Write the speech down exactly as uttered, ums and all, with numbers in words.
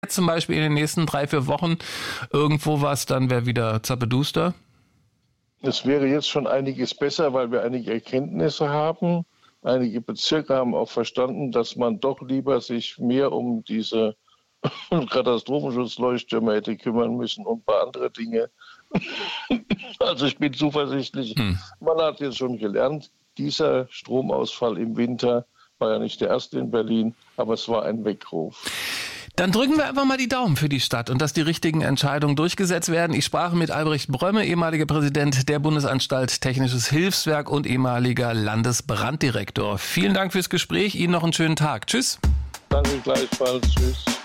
jetzt zum Beispiel in den nächsten drei, vier Wochen irgendwo was, dann wäre wieder zappeduster? Es wäre jetzt schon einiges besser, weil wir einige Erkenntnisse haben. Einige Bezirke haben auch verstanden, dass man doch lieber sich mehr um diese Katastrophenschutzleuchttürme hätte kümmern müssen und ein paar andere Dinge. Also ich bin zuversichtlich. Hm. Man hat jetzt schon gelernt, dieser Stromausfall im Winter war ja nicht der erste in Berlin, aber es war ein Weckruf. Dann drücken wir einfach mal die Daumen für die Stadt und dass die richtigen Entscheidungen durchgesetzt werden. Ich sprach mit Albrecht Brömme, ehemaliger Präsident der Bundesanstalt Technisches Hilfswerk und ehemaliger Landesbranddirektor. Vielen Dank fürs Gespräch. Ihnen noch einen schönen Tag. Tschüss. Danke gleichfalls. Tschüss.